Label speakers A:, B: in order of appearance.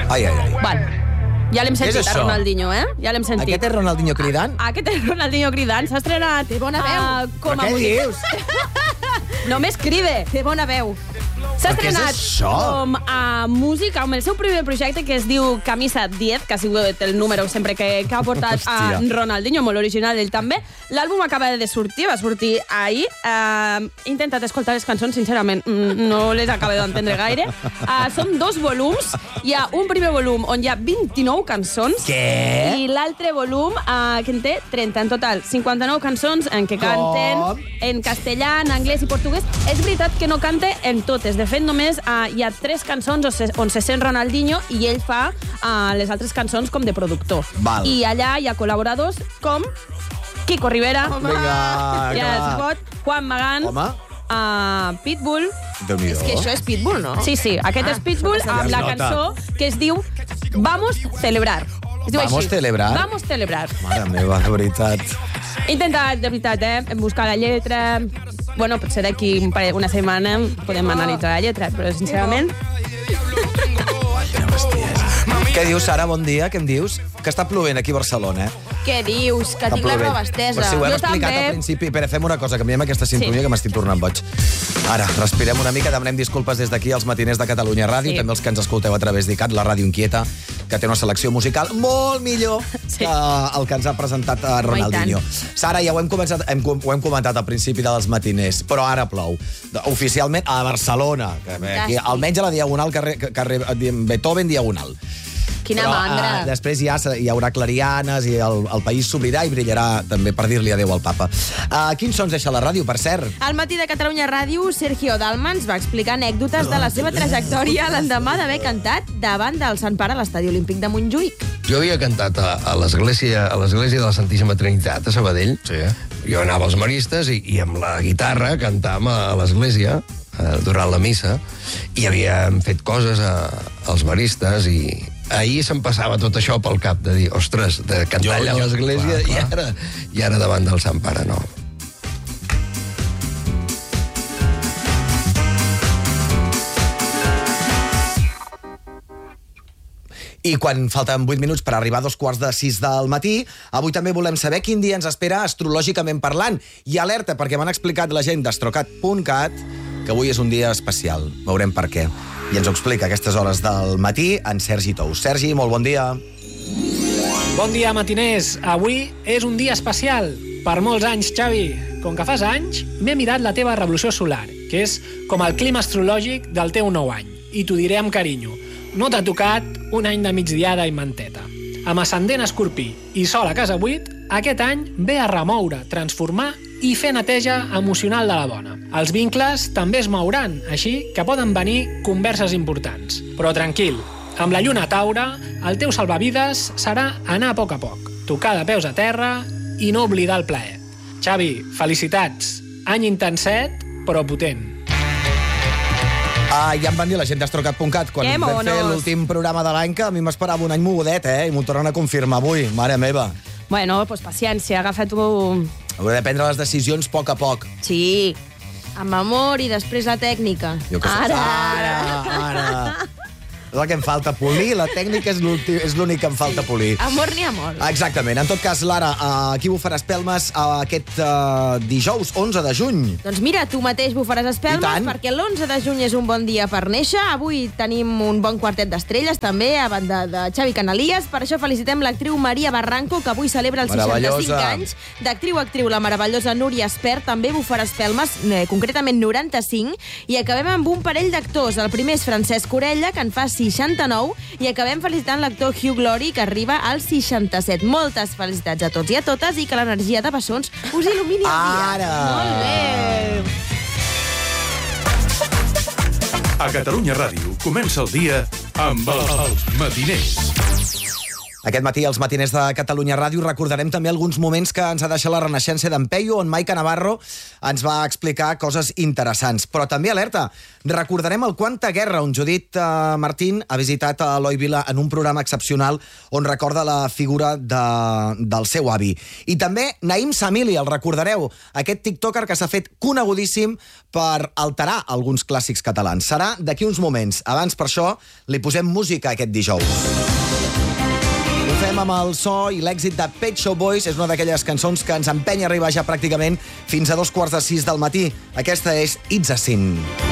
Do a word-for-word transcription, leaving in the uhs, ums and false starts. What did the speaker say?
A: Ai, ai, ai.
B: Bueno, ja l'hem sentit, a Ronaldinho, eh? Ja l'hem sentit.
A: Aquest és Ronaldinho cridant?
B: A, aquest és Ronaldinho cridant. S'ha estrenat.
C: Té bona veu.
B: Uh, com
A: Però
B: a
A: què
B: músic.
A: dius?
B: Només cride.
C: Té bona veu.
B: S'ha
A: Però què és
B: estrenat
A: això?
B: com a músic amb el seu primer projecte que es diu Camisa diez, que ha sigut el número sempre que, que ha portat a
A: Hòstia.
B: Ronaldinho, molt original ell també. L'àlbum acaba de sortir, va sortir ahir. Uh, he intentat escoltar les cançons, sincerament, mm, no les acabo d'entendre gaire. Uh, són dos volums. Hi ha un primer volum on hi ha vint-i-nou cançons.
A: Què?
B: I l'altre volum, uh, que en té trenta. En total, cinquanta-nou cançons en què canten
A: Com?
B: en castellà, en anglès i portuguès. És veritat que no canta en totes. De fet, només uh, hi ha tres cançons on se, on se sent Ronaldinho i ell fa uh, les altres cançons com de productor.
A: Val.
B: I allà hi ha col·laboradors com Kiko Rivera,
A: Vinga,
B: ja es
A: va.
B: pot, Juan Magán,
A: Home.
B: uh, Pitbull.
A: Déu-n'hi-do.
C: És que això és Pitbull, no?
B: Sí, sí, aquest és Pitbull
A: Ja
B: amb
A: es
B: la
A: nota.
B: cançó que es diu Vamos celebrar. Es diu
A: Vamos
B: així.
A: celebrar?
B: Vamos celebrar.
A: Mare meva, de veritat.
B: He intentat, de veritat, eh, buscar la lletra. Bueno, potser d'aquí un pare- una setmana podem analitzar la lletra, però sincerament...
A: Què dius, Sara? Bon dia, què em dius? Que està plovent aquí a Barcelona, eh?
C: Què dius? Que
A: Està
C: tinc la
A: plovent.
C: roba estesa.
A: Pues sí, ho hem
B: Jo
A: explicat
B: també.
A: al principi. Espera, fem una cosa, canviem aquesta sintonia
B: Sí.
A: que m'estic tornant boig. Ara, respirem una mica, demanem disculpes des d'aquí als matiners de Catalunya Ràdio,
B: Sí.
A: també els que ens escolteu a través d'ICAT, la ràdio inquieta, que té una selecció musical molt millor
B: Sí.
A: que el que ens ha presentat a Ronaldinho. Sara, ja ho hem, començat, hem, ho hem comentat al principi dels matiners, però ara plou. Oficialment a Barcelona, que aquí,
C: Fantàstic.
A: almenys a la Diagonal, carrer, carrer Beethoven Diagonal.
C: Quina
A: Però,
C: mandra.
A: Uh, després ja hi haurà clarianes i el, el país s'obrirà i brillarà també per dir-li adéu al papa. Uh, quins sons deixa la ràdio, per cert?
C: Al matí de Catalunya Ràdio, Sergio Dalma ens va explicar anècdotes de la seva trajectòria l'endemà d'haver cantat davant del Sant Pare a l'Estadi Olímpic de Montjuïc.
D: Jo havia cantat a, a l'església a l'església de la Santíssima Trinitat, a Sabadell.
A: Sí.
D: Jo anava als maristes i, i amb la guitarra cantàvem a, a l'església eh, durant la missa i havíem fet coses a, als maristes i ahir se'm passava tot això pel cap de dir, ostres, de cantar
A: Jo-
D: allà a
A: jo-
D: l'església
A: clar,
D: i,
A: clar.
D: ara, i ara davant del Sant Pare, no.
A: I quan falten vuit minuts per arribar a dos quarts de sis del matí, avui també volem saber quin dia ens espera astrològicament parlant. I alerta, perquè m'han explicat la gent d'astrocat punt cat que avui és un dia especial. Veurem per què. I ens ho explica a aquestes hores del matí en Sergi Tous. Sergi, molt bon dia.
E: Bon dia, matiners. Avui és un dia especial. Per molts anys, Xavi. Com que fas anys, m'he mirat la teva revolució solar, que és com el clima astrològic del teu nou any. I t'ho diré amb carinyo. No t'ha tocat un any de migdiada i manteta. Amb ascendent escorpí i sol a casa vuit, aquest any ve a remoure, transformar i fer neteja emocional de la dona. Els vincles també es mouran, així que poden venir converses importants. Però tranquil, amb la lluna a Taure, el teu salvavides serà anar a poc a poc, tocar de peus a terra i no oblidar el plaer. Xavi, felicitats. Any intenset, però potent.
A: Ah, ja em van dir la gent d'astrocat punt cat quan
B: Que
A: vam fer
B: monos.
A: l'últim programa de l'any que a mi m'esperava un any mogudet, eh? I m'ho tornen a confirmar avui. Mare meva.
B: Bueno, doncs paciència, agafa-t'ho...
A: Hauré de prendre les decisions a poc a poc.
B: Sí.
C: Amb amor i després la tècnica.
A: Jo que sé.
B: Ara.
A: Ara, ara. És el que em falta polir, la tècnica és l'últim- és l'únic que em falta polir.
C: Amor n'hi ha molt.
A: Exactament. En tot cas, Lara, uh, aquí bufaràs espelmes uh, aquest uh, dijous, onze de juny.
C: Doncs mira, tu mateix bufaràs
A: I
C: espelmes
A: tant.
C: perquè l'onze de juny és un bon dia per néixer. Avui tenim un bon quartet d'estrelles també, a banda de Xavi Canalies. Per això felicitem l'actriu Maria Barranco, que avui celebra els
A: Meravellosa.
C: seixanta-cinc anys. D'actriu a actriu, la meravellosa Núria Espert també bufarà espelmes, eh, concretament noranta-cinc. I acabem amb un parell d'actors. El primer és Francesc Orella, que en fa seixanta-nou, i acabem felicitant l'actor Hugh Glory, que arriba als seixanta-set. Moltes felicitats a tots i a totes i que l'energia de bessons us il·lumini el dia.
A: Ara.
C: Molt bé.
F: A Catalunya Ràdio comença el dia amb els matiners.
A: Aquest matí, als matiners de Catalunya Ràdio, recordarem també alguns moments que ens ha deixat la renaixença d'en Peyu, on Maica Navarro ens va explicar coses interessants. Però també, alerta, recordarem el Quanta Guerra, on Judit eh, Martín ha visitat a Eloi Vila en un programa excepcional on recorda la figura de, del seu avi. I també Naïm Samili, el recordareu, aquest tiktoker que s'ha fet conegudíssim per alterar alguns clàssics catalans. Serà d'aquí uns moments. Abans, per això, li posem música aquest dijous. Ho fem amb el so i l'èxit de Pet Shop Boys. És una d'aquelles cançons que ens empenya a arribar ja pràcticament fins a dos quarts de sis del matí. Aquesta és It's a Sin.